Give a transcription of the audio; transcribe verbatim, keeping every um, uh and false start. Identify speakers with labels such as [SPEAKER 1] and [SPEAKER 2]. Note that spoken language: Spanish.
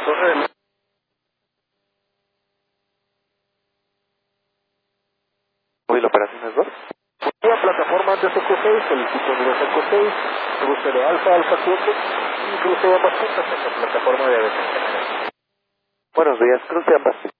[SPEAKER 1] Torre de
[SPEAKER 2] Móvil Operaciones dos.
[SPEAKER 1] la plataforma de S Q seis, el tipo de S Q seis, cruce de Alfa, Alfa siete, y cruce de ambas puntas en la plataforma de A B C.
[SPEAKER 2] Buenos días, cruce ambas.